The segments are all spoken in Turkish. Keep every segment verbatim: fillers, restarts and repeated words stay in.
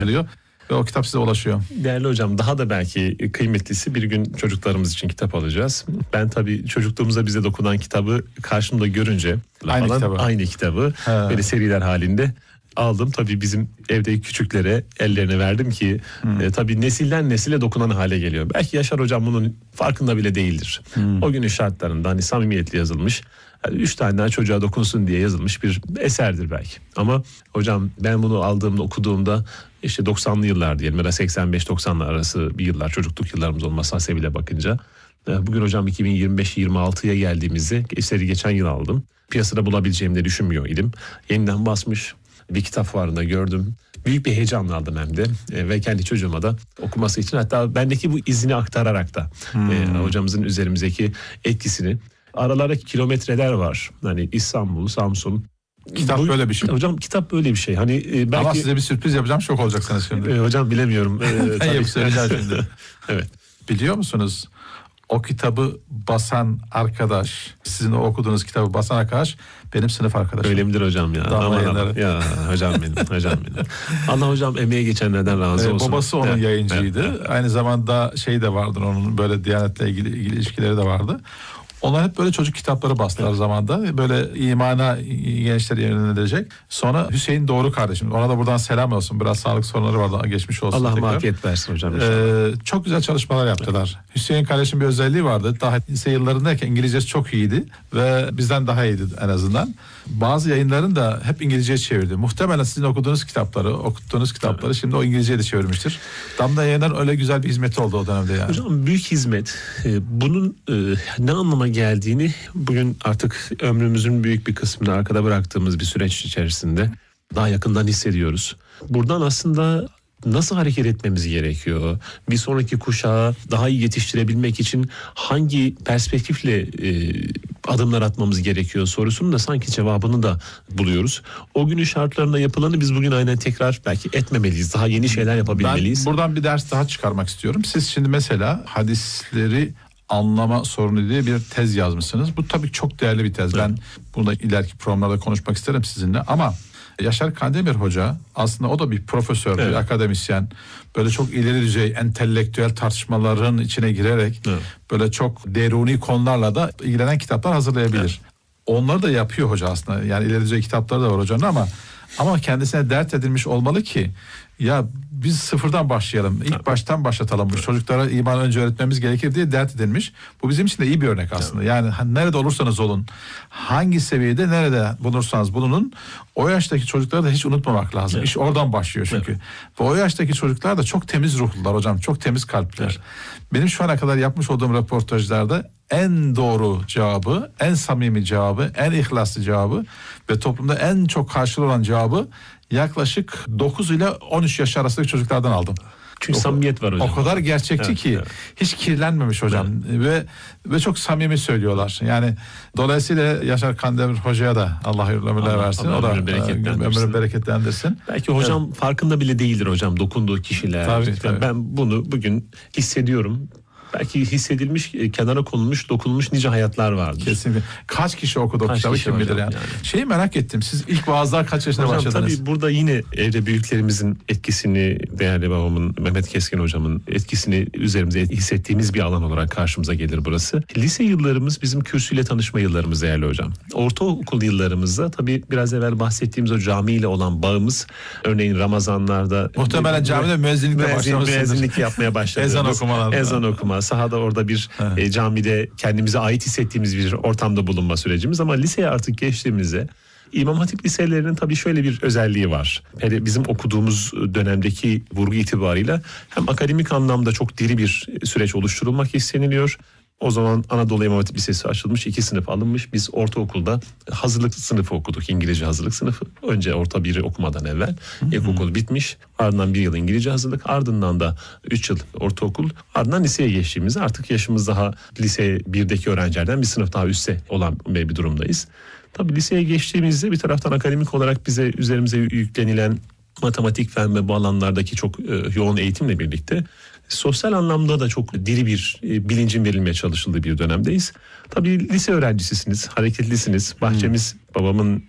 geliyor ve o kitap size ulaşıyor. Değerli hocam, daha da belki kıymetlisi, bir gün çocuklarımız için kitap alacağız. Ben tabii çocukluğumuza bize dokunan kitabı karşımda görünce aynı falan, kitabı, aynı kitabı böyle seriler halinde aldım. Tabii bizim evde küçüklere ellerine verdim ki hmm. e, tabii nesilden nesile dokunan hale geliyor. Belki Yaşar hocam bunun farkında bile değildir. Hmm. O günün şartlarında hani samimiyetle yazılmış, yani üç tane daha çocuğa dokunsun diye yazılmış bir eserdir belki. Ama hocam ben bunu aldığımda, okuduğumda işte doksanlı yıllar diyelim ya da seksen beş doksanlar arası bir yıllar, çocukluk yıllarımız olması hasebiyle bakınca. Bugün hocam iki bin yirmi beş yirmi altıya geldiğimizde, eseri geçen yıl aldım. Piyasada bulabileceğimi de düşünmüyor idim. Yeniden basmış bir kitap fuarında gördüm. Büyük bir heyecanla aldım hem de e, ve kendi çocuğuma da okuması için, hatta bendeki bu izini aktararak da hmm. e, hocamızın üzerimizdeki etkisini. Aralarda kilometreler var. Hani İstanbul, Samsun. Kitap bu, böyle bir şey. Hocam kitap böyle bir şey. Hani e, belki... Ama size bir sürpriz yapacağım, şok olacaksınız şimdi. E, hocam bilemiyorum. E, tabii. Hep söyleyeceğim şimdi. Evet. Biliyor musunuz? O kitabı basan arkadaş, sizin o okuduğunuz kitabı basan arkadaş benim sınıf arkadaşım. Öyle midir hocam ya? Aman aman. Ya hocam benim, hocam benim. Allah hocam emeği geçenlerden razı ee, olsun. Babası onun evet, yayıncıydı. Evet, evet. Aynı zamanda şey de vardır, onun böyle Diyanet'le ilgili, ilgili ilişkileri de vardı. Onlar hep böyle çocuk kitapları bastılar evet. zamanda. Böyle imana gençleri yönelecek. Sonra Hüseyin Doğru kardeşim. Ona da buradan selam olsun. Biraz sağlık sorunları vardı. Geçmiş olsun. Allah tekrar. afiyet versin hocam. Ee, çok güzel çalışmalar yaptılar. Evet. Hüseyin kardeşim bir özelliği vardı. Daha lise yıllarındayken İngilizcesi çok iyiydi. Ve bizden daha iyiydi en azından. Bazı yayınların da hep İngilizceye çevirdi. Muhtemelen sizin okuduğunuz kitapları, okuttuğunuz kitapları evet. şimdi o İngilizceye de çevirmiştir. Damla Yayınlar'ın öyle güzel bir hizmeti oldu o dönemde yani. Hocam büyük hizmet. Bunun ne anlama geldiğini bugün artık ömrümüzün büyük bir kısmını arkada bıraktığımız bir süreç içerisinde daha yakından hissediyoruz. Buradan aslında nasıl hareket etmemiz gerekiyor? Bir sonraki kuşağı daha iyi yetiştirebilmek için hangi perspektifle e, adımlar atmamız gerekiyor sorusunun da sanki cevabını da buluyoruz. O günün şartlarında yapılanı biz bugün aynen tekrar belki etmemeliyiz. Daha yeni şeyler yapabilmeliyiz. Ben buradan bir ders daha çıkarmak istiyorum. Siz şimdi mesela hadisleri anlama sorunu diye bir tez yazmışsınız. Bu tabii çok değerli bir tez. Evet. Ben bunu ileriki programlarda konuşmak isterim sizinle ama Yaşar Kandemir Hoca aslında o da bir profesör, evet. bir akademisyen. Böyle çok ileri düzey entelektüel tartışmaların içine girerek evet. böyle çok deruni konularla da ilgilenen kitaplar hazırlayabilir. Evet. Onları da yapıyor hoca aslında. Yani ileri düzey kitapları da var hocanın ama ama kendisine dert edilmiş olmalı ki ya biz sıfırdan başlayalım. İlk evet. baştan başlatalım. Evet. Çocuklara iman önce öğretmemiz gerekir diye dert edilmiş. Bu bizim için de iyi bir örnek aslında. Evet. Yani nerede olursanız olun, hangi seviyede nerede bulunursanız bulunun, o yaştaki çocukları da hiç unutmamak lazım. Evet. İş oradan başlıyor çünkü. Evet. Ve o yaştaki çocuklar da çok temiz ruhlular hocam. Çok temiz kalpler. Evet. Benim şu ana kadar yapmış olduğum röportajlarda en doğru cevabı, en samimi cevabı, en ihlaslı cevabı ve toplumda en çok karşılığı olan cevabı yaklaşık dokuz ile on üç yaş arasındaki çocuklardan aldım. Çünkü o, samimiyet var hocam. O kadar gerçekçi evet, ki evet. hiç kirlenmemiş hocam evet. ve ve çok samimi söylüyorlar. Yani dolayısıyla Yaşar Kandemir Hoca'ya da Allah hayırlı ömürler versin. Allah, o da ömrünü bereketlendirsin. Ömrünü bereketlendirsin. Belki hocam evet. farkında bile değildir hocam dokunduğu kişiler. Tabii, tabii. Ben bunu bugün hissediyorum. Belki hissedilmiş, kenara konulmuş, dokunulmuş nice hayatlar vardır. Kesinlikle. Kaç kişi okudu o kitabı kim bilir yani. yani. Şeyi merak ettim. Siz ilk vaazlar kaç yaşında hocam, başladınız? Tabii burada yine evde büyüklerimizin etkisini, değerli babamın, Mehmet Keskin hocamın etkisini üzerimize hissettiğimiz bir alan olarak karşımıza gelir burası. Lise yıllarımız bizim kürsüyle tanışma yıllarımız değerli hocam. Ortaokul yıllarımızda tabii biraz evvel bahsettiğimiz o camiyle olan bağımız, örneğin Ramazanlarda muhtemelen camide müezzinlikle başlamışsınız. Müezzinlik yapmaya başladık. Ezan okumalar. Ezan okuma. Sahada orada bir e, camide kendimize ait hissettiğimiz bir ortamda bulunma sürecimiz ama liseye artık geçtiğimizde İmam Hatip liselerinin tabii şöyle bir özelliği var. Hele bizim okuduğumuz dönemdeki vurgu itibarıyla hem akademik anlamda çok diri bir süreç oluşturulmak isteniliyor. O zaman Anadolu İmam Hatip Lisesi açılmış, iki sınıf alınmış. Biz ortaokulda hazırlık sınıfı okuduk, İngilizce hazırlık sınıfı. Önce orta biri okumadan evvel ilkokul bitmiş. Ardından bir yıl İngilizce hazırlık, ardından da üç yıl ortaokul. Ardından liseye geçtiğimizde artık yaşımız daha lise birdeki öğrencilerden bir sınıf daha üstte olan bir durumdayız. Tabii liseye geçtiğimizde bir taraftan akademik olarak bize üzerimize yüklenilen matematik, fen ve bu alanlardaki çok e, yoğun eğitimle birlikte sosyal anlamda da çok diri bir e, bilincin verilmeye çalışıldığı bir dönemdeyiz. Tabii lise öğrencisisiniz, hareketlisiniz. Bahçemiz hmm. babamın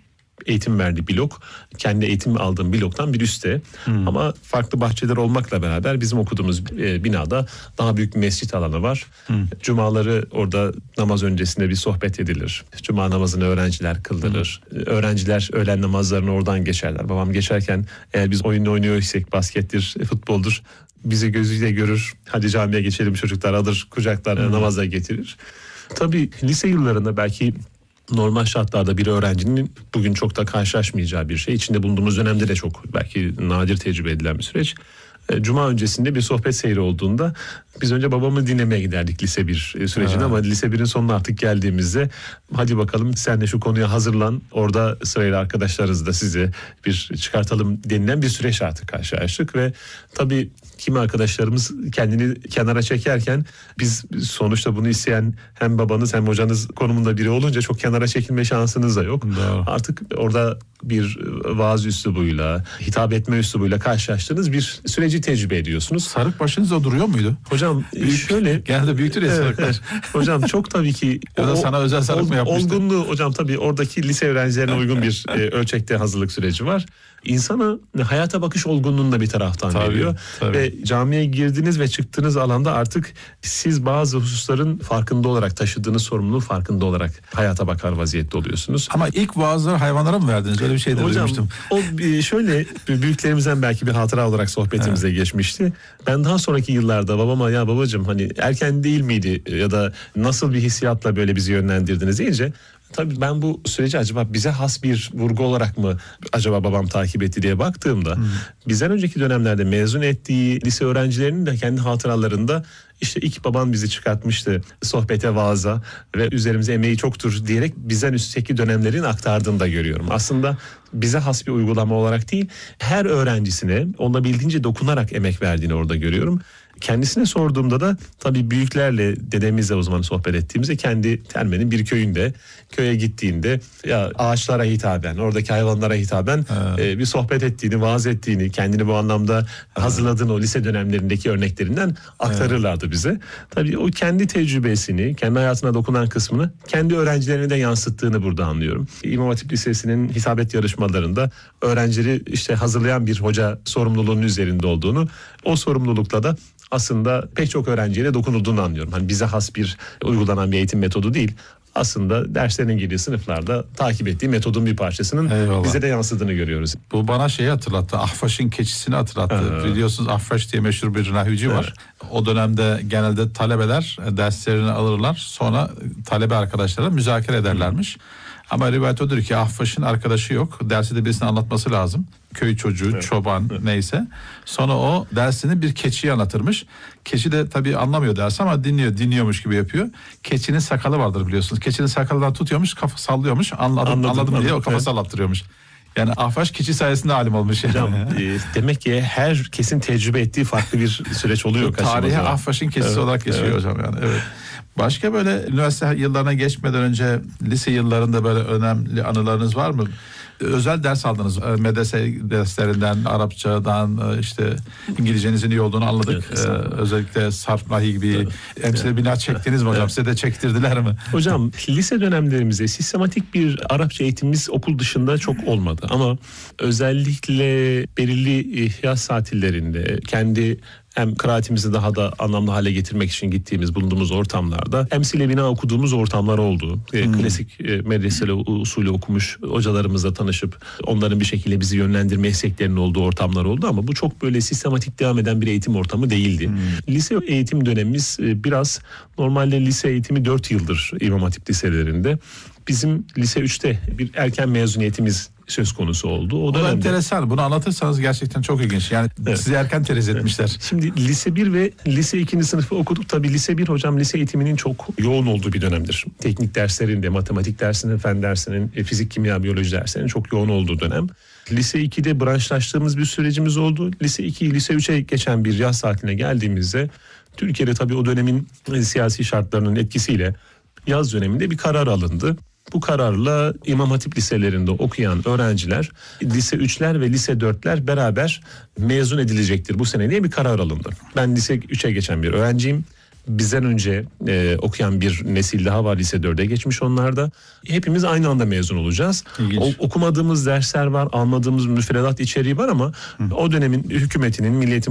eğitim verdiği blok kendi eğitim aldığım bloktan bir üstte. Hmm. Ama farklı bahçeler olmakla beraber bizim okuduğumuz e, binada daha büyük bir mescit alanı var. Hmm. Cumaları orada namaz öncesinde bir sohbet edilir. Cuma namazını öğrenciler kıldırır. Hmm. Öğrenciler öğlen namazlarını oradan geçerler. Babam geçerken eğer biz oyun oynuyorsak baskettir, futboldur, bizi gözüyle görür. Hadi camiye geçelim çocuklar, alır kucaklarına, hmm. namaza getirir. Tabii lise yıllarında belki normal şartlarda bir öğrencinin bugün çok da karşılaşmayacağı bir şey. İçinde bulunduğumuz dönemde de çok belki nadir tecrübe edilen bir süreç. Cuma öncesinde bir sohbet seyri olduğunda biz önce babamı dinlemeye giderdik lise bir sürecine, ha. ama lise birin sonuna artık geldiğimizde hadi bakalım sen de şu konuya hazırlan, orada sırayla arkadaşlarız da size bir çıkartalım denilen bir süreç artık karşılaştık ve tabii kimi arkadaşlarımız kendini kenara çekerken biz sonuçta bunu isteyen hem babanız hem hocanız konumunda biri olunca çok kenara çekilme şansınız da yok. Doğru. Artık orada bir vaaz üslubuyla, hitap etme üslubuyla karşılaştığınız bir süreci tecrübe ediyorsunuz. Sarık başınızda duruyor muydu? Hocam büyük, şöyle. Genelde büyüktür ya sarıklar. Hocam çok tabii ki. Ya da sana özel sarık mı yapmıştı? Olgunluğu hocam tabii oradaki lise öğrencilerine uygun bir e, ölçekte hazırlık süreci var. İnsana hayata bakış olgunluğunu da bir taraftan tabii, veriyor. Tabii. Ve camiye girdiniz ve çıktığınız alanda artık siz bazı hususların farkında olarak, taşıdığınız sorumluluğun farkında olarak hayata bakar vaziyette oluyorsunuz. Ama ilk vaazları hayvanlara mı verdiniz? Öyle bir şey de duymuştum. O şöyle büyüklerimizden belki bir hatıra olarak sohbetimize evet. geçmişti. Ben daha sonraki yıllarda babama ya babacığım hani erken değil miydi ya da nasıl bir hissiyatla böyle bizi yönlendirdiniz deyince tabii ben bu süreci acaba bize has bir vurgu olarak mı acaba babam takip etti diye baktığımda hmm. bizden önceki dönemlerde mezun ettiği lise öğrencilerinin de kendi hatıralarında işte ilk babam bizi çıkartmıştı sohbete, vaaza ve üzerimize emeği çoktur diyerek bizden üstteki dönemlerin aktardığını da görüyorum. Aslında bize has bir uygulama olarak değil, her öğrencisine olabildiğince dokunarak emek verdiğini orada görüyorum. Kendisine sorduğumda da tabii büyüklerle, dedemizle o zaman sohbet ettiğimizde kendi Terme'nin bir köyünde, köye gittiğinde ya ağaçlara hitaben, oradaki hayvanlara hitaben e, bir sohbet ettiğini, vaaz ettiğini, kendini bu anlamda hazırladığını o lise dönemlerindeki örneklerinden aktarırlardı bize. Tabii o kendi tecrübesini, kendi hayatına dokunan kısmını kendi öğrencilerine de yansıttığını burada anlıyorum. İmam Hatip Lisesi'nin hitabet yarışmalarında öğrencileri işte hazırlayan bir hoca sorumluluğunun üzerinde olduğunu, o sorumlulukla da aslında pek çok öğrenciye dokunulduğunu anlıyorum. Hani bize has bir uygulanan bir eğitim metodu değil. Aslında derslerin girdiği sınıflarda takip ettiği metodun bir parçasının Eyvallah. bize de yansıdığını görüyoruz. Bu bana şeyi hatırlattı. Ahfaş'ın keçisini hatırlattı. Ha. Biliyorsunuz Ahfaş diye meşhur bir nahvici evet. var. O dönemde genelde talebeler derslerini alırlar. Sonra talebe arkadaşlara müzakere ederlermiş. Hı. Ama rivayet odur ki Ahfaş'ın arkadaşı yok. Dersi de birisine anlatması lazım. Köy çocuğu, evet. çoban evet. neyse. Sonra o dersini bir keçiye anlatırmış. Keçi de tabii anlamıyor dersi ama dinliyor, dinliyormuş gibi yapıyor. Keçinin sakalı vardır biliyorsunuz. Keçinin sakalından tutuyormuş, kafa sallıyormuş. Anladım, anladım, anladım, anladım diye o kafa evet. sallattırıyormuş. Yani Ahfaş keçi sayesinde alim olmuş. Hocam e, demek ki herkesin tecrübe ettiği farklı bir süreç oluyor. Tarihe Ahfaş'ın keçisi evet. olarak geçiyor evet. hocam yani. Evet. Başka böyle üniversite yıllarına geçmeden önce lise yıllarında böyle önemli anılarınız var mı? Özel ders aldınız. Medrese derslerinden, Arapçadan, işte İngilizcenizin iyi olduğunu anladık. Evet, ee, özellikle sarf nahi gibi emsile evet. bina çektiniz mi hocam? Evet. Size de çektirdiler mi? Hocam lise dönemlerimizde sistematik bir Arapça eğitimimiz okul dışında çok olmadı. Ama özellikle belirli yaz tatillerinde kendi hem kıraatimizi daha da anlamlı hale getirmek için gittiğimiz, bulunduğumuz ortamlarda emsile bina okuduğumuz ortamlar oldu. Hmm. Klasik e, medreseli usulü okumuş hocalarımızla tanışıp onların bir şekilde bizi yönlendirme isteklerinin olduğu ortamlar oldu ama bu çok böyle sistematik devam eden bir eğitim ortamı değildi. Hmm. Lise eğitim dönemimiz e, biraz normalde lise eğitimi dört yıldır İmam Hatip liselerinde. Bizim lise üçte bir erken mezuniyetimiz söz konusu oldu. O, o dönemde enteresan. Bunu anlatırsanız gerçekten çok ilginç. Yani evet. sizi erken teriz etmişler. Evet. Şimdi lise bir ve lise ikinci sınıfı okuduk. Tabii lise bir hocam lise eğitiminin çok yoğun olduğu bir dönemdir. Teknik derslerinde, matematik dersinin, fen dersinin, fizik, kimya, biyoloji derslerinin çok yoğun olduğu dönem. Lise ikide branşlaştığımız bir sürecimiz oldu. Lise iki, lise üçe geçen bir yaz tatiline geldiğimizde Türkiye'de tabii o dönemin siyasi şartlarının etkisiyle yaz döneminde bir karar alındı. Bu kararla İmam Hatip liselerinde okuyan öğrenciler lise üçler ve lise dörtler beraber mezun edilecektir bu sene diye bir karar alındı. Ben lise üçe geçen bir öğrenciyim. bizden önce e, okuyan bir nesil daha var, lise dörde geçmiş onlar da. Hepimiz aynı anda mezun olacağız. O, okumadığımız dersler var, almadığımız müfredat içeriği var ama Hı. o dönemin hükümetinin, Milli Eğitim